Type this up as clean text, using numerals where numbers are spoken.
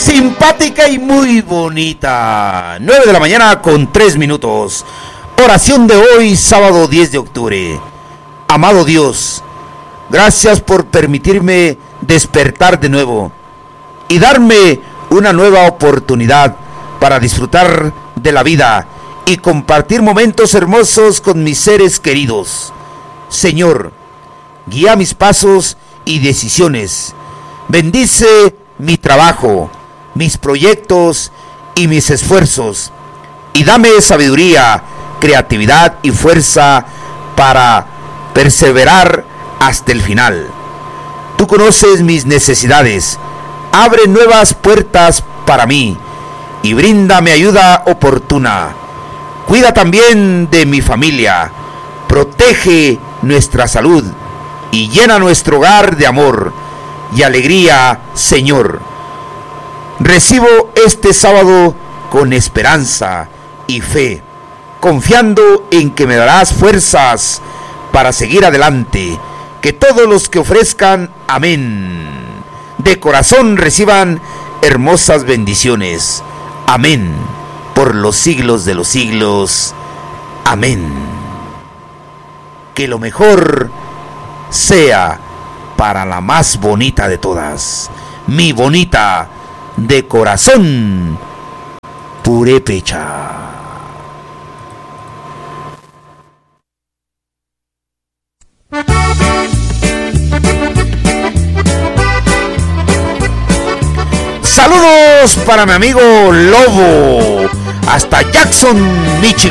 simpática y muy bonita. 9 de la mañana con 3 minutos. Oración de hoy, sábado 10 de octubre. Amado Dios, gracias por permitirme despertar de nuevo y darme una nueva oportunidad para disfrutar de la vida y compartir momentos hermosos con mis seres queridos. Señor, guía mis pasos y decisiones. Bendice mi trabajo, mis proyectos y mis esfuerzos. Y dame sabiduría, creatividad y fuerza para perseverar hasta el final. Tú conoces mis necesidades. Abre nuevas puertas para mí y bríndame ayuda oportuna. Cuida también de mi familia. Protege nuestra salud y llena nuestro hogar de amor y alegría, Señor. Recibo este sábado con esperanza y fe, confiando en que me darás fuerzas para seguir adelante. Que todos los que ofrezcan amén de corazón reciban hermosas bendiciones. Amén. Por los siglos de los siglos. Amén. Que lo mejor sea para la más bonita de todas, mi bonita de corazón purépecha. Saludos para mi amigo Lobo, hasta Jackson, Michigan.